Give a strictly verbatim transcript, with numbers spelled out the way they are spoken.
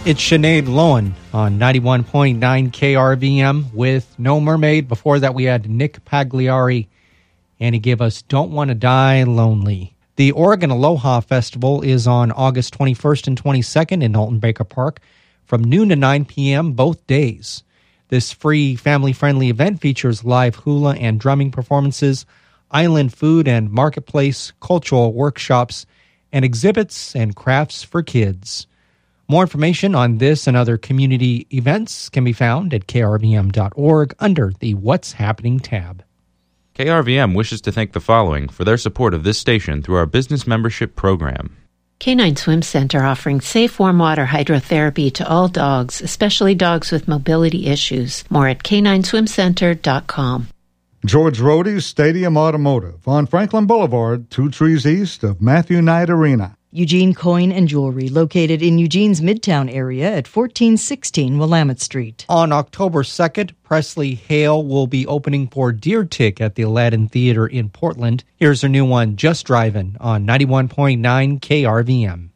It's Sinead Lohan on ninety-one point nine K R V M with No Mermaid. Before that, we had Nick Pagliari, and he gave us Don't Want to Die Lonely. The Oregon Aloha Festival is on August twenty-first and twenty-second in Holton Baker Park from noon to nine p.m. both days. This free, family-friendly event features live hula and drumming performances, island food and marketplace, cultural workshops, and exhibits and crafts for kids. More information on this and other community events can be found at K R V M dot org under the What's Happening tab. K R V M wishes to thank the following for their support of this station through our business membership program. K nine Swim Center offering safe warm water hydrotherapy to all dogs, especially dogs with mobility issues. More at K nine swim center dot com. George Rohde's Stadium Automotive on Franklin Boulevard, two trees east of Matthew Knight Arena. Eugene Coin and Jewelry, located in Eugene's Midtown area at fourteen sixteen Willamette Street. On October second, Presley Hale will be opening for Deer Tick at the Aladdin Theater in Portland. Here's her new one, Just Drivin', on ninety-one point nine K R V M.